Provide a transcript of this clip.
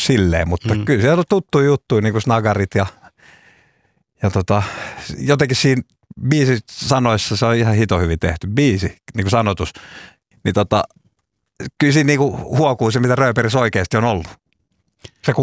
silleen, mutta kyllä se on tuttu juttu, niin kuin snagarit ja jotenkin siinä biisin sanoissa se on ihan hito hyvin tehty. Biisi, niin kuin sanotus, niin kyllä siinä niin kuin huokuu se, mitä Rööperissä oikeasti on ollut. Se